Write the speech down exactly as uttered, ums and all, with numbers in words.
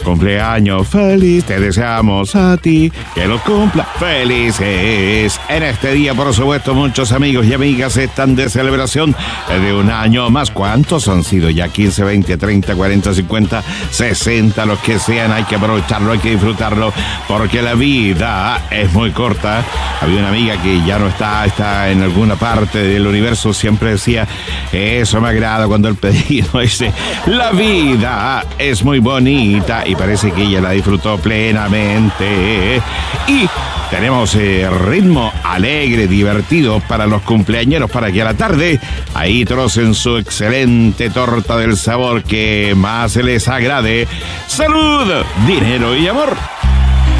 Cumpleaños feliz, te deseamos a ti, que los cumpla felices. En este día, por supuesto, muchos amigos y amigas están de celebración de un año más. ¿Cuántos han sido ya? quince, veinte, treinta, cuarenta, cincuenta, sesenta, los que sean. Hay que aprovecharlo, hay que disfrutarlo, porque la vida es muy corta. Había una amiga que ya no está, está en alguna parte del universo, siempre decía, eso me agrada cuando el pedido dice, la vida es muy bonita, y parece que ella la disfrutó plenamente. Y tenemos eh, ritmo alegre, divertido para los cumpleañeros, para que a la tarde ahí trocen su excelente torta del sabor que más les agrade. ¡Salud, dinero y amor!